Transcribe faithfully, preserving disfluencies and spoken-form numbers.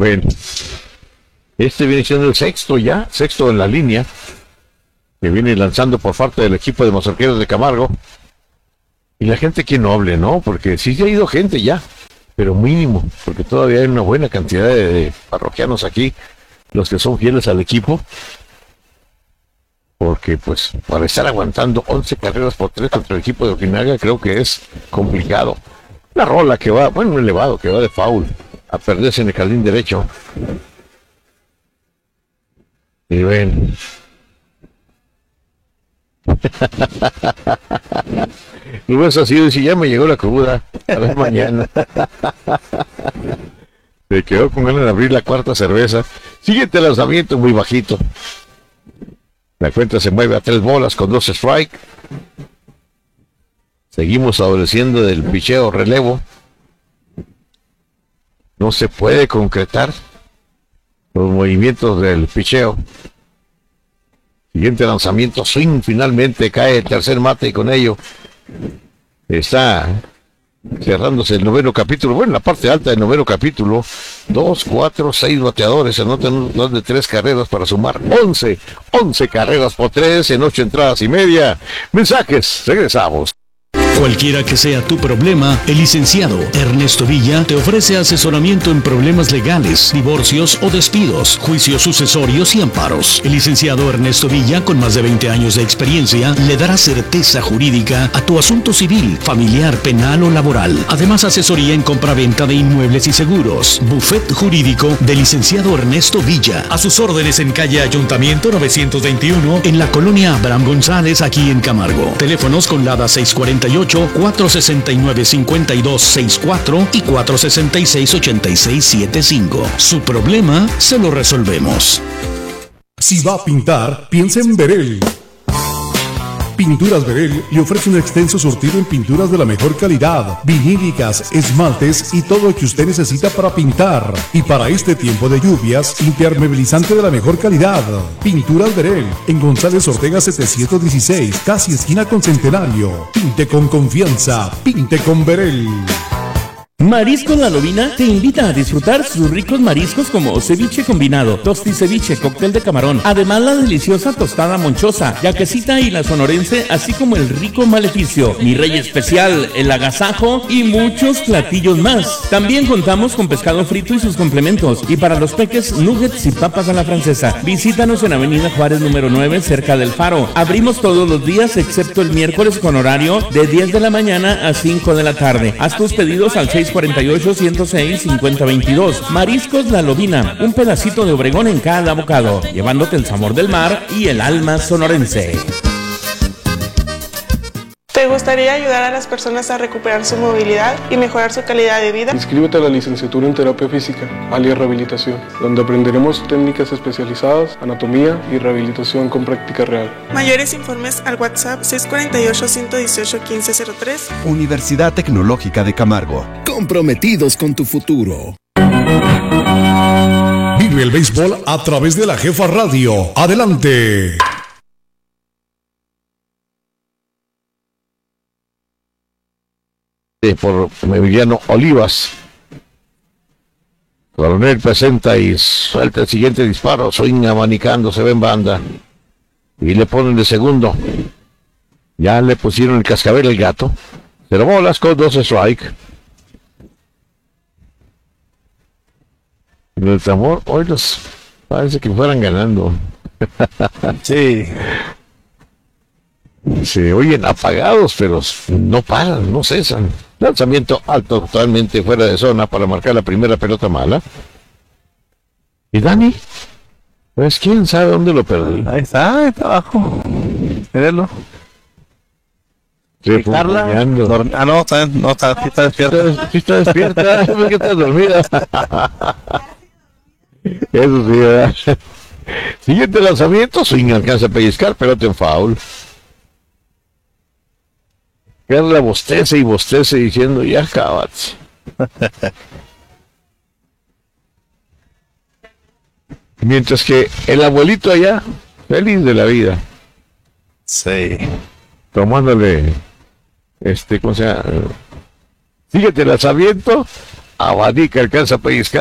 Bueno, este viene siendo el sexto ya, sexto en la línea, que viene lanzando por parte del equipo de Mazorqueros de Camargo. Y la gente que no hable, ¿no? Porque sí se ha ido gente ya, pero mínimo, porque todavía hay una buena cantidad de, de parroquianos aquí, los que son fieles al equipo. Porque pues para estar aguantando once carreras por tres contra el equipo de Ojinaga creo que es complicado. Una rola que va, bueno, un elevado que va de foul a perderse en el jardín derecho. Y ven. Y pues así dice, ya me llegó la cruda, a ver mañana. Se quedó con ganas de abrir la cuarta cerveza. Siguiente lanzamiento muy bajito. La cuenta se mueve a tres bolas con dos strike. Seguimos adoleciendo del picheo relevo. No se puede concretar los movimientos del picheo. Siguiente lanzamiento, swing, finalmente cae el tercer mate y con ello está cerrándose el noveno capítulo. Bueno, la parte alta del noveno capítulo, dos, cuatro, seis bateadores, anotan un total de tres carreras para sumar once, once carreras por tres en ocho entradas y media. Mensajes, regresamos. Cualquiera que sea tu problema, el licenciado Ernesto Villa te ofrece asesoramiento en problemas legales, divorcios o despidos, juicios sucesorios y amparos. El licenciado Ernesto Villa, con más de veinte años de experiencia, le dará certeza jurídica a tu asunto civil, familiar, penal o laboral. Además, asesoría en compraventa de inmuebles y seguros. Buffet jurídico del licenciado Ernesto Villa. A sus órdenes en calle Ayuntamiento novecientos veintiuno, en la colonia Abraham González, aquí en Camargo. Teléfonos con Lada seiscientos cuarenta y ocho, cuatro sesenta y nueve, cincuenta y dos sesenta y cuatro y cuatro sesenta y seis, ochenta y seis setenta y cinco. Su problema se lo resolvemos. Si va a pintar, piensa en Berel. Pinturas Berel le ofrece un extenso surtido en pinturas de la mejor calidad, vinílicas, esmaltes y todo lo que usted necesita para pintar. Y para este tiempo de lluvias, impermeabilizante de la mejor calidad. Pinturas Berel, en González Ortega setecientos dieciséis, casi esquina con Centenario. Pinte con confianza, pinte con Berel. Mariscos La Lobina te invita a disfrutar sus ricos mariscos como ceviche combinado, tosti ceviche, cóctel de camarón, además la deliciosa tostada monchosa, yaquecita y la sonorense, así como el rico maleficio, mi rey especial, el agasajo y muchos platillos más. También contamos con pescado frito y sus complementos, y para los peques, nuggets y papas a la francesa. Visítanos en Avenida Juárez número nueve, cerca del Faro. Abrimos todos los días excepto el miércoles con horario de diez de la mañana a cinco de la tarde. Haz tus pedidos al seis cuarenta y ocho, ciento seis, cincuenta veintidós. Mariscos La Lobina, un pedacito de Obregón en cada bocado, llevándote el sabor del mar y el alma sonorense. ¿Te gustaría ayudar a las personas a recuperar su movilidad y mejorar su calidad de vida? Inscríbete a la licenciatura en terapia física, alias rehabilitación, donde aprenderemos técnicas especializadas, anatomía y rehabilitación con práctica real. Mayores informes al WhatsApp seis cuarenta y ocho, ciento dieciocho, quince cero tres. Universidad Tecnológica de Camargo. Comprometidos con tu futuro. Vive el béisbol a través de la Jefa Radio. Adelante. Por Emiliano Olivas. Coronel presenta y suelta el siguiente disparo. Swing abanicando, se ve en banda. Y le ponen de segundo. Ya le pusieron el cascabel al gato. Cero bolas con dos strike. En el tambor, hoy los parece que fueran ganando. Sí. Se oyen apagados, pero no paran, no cesan. Lanzamiento alto, totalmente fuera de zona para marcar la primera pelota mala. ¿Y Dani? Pues quién sabe dónde lo perdí. Ahí está, ahí está abajo. Mírenlo. Sí, Carla. Dorm... Ah, no, está, no está, sí está despierta. Sí está despierta, ¿por qué estás dormida? Eso sí, ¿verdad? Siguiente lanzamiento, swing alcanza a pellizcar, pelota en foul. Carla bostece y bostece diciendo, ya acabate. Mientras que el abuelito allá, feliz de la vida. Sí. Tomándole, este, ¿cómo se llama? Síguete el lanzamiento, abanica, alcanza a pellizcar.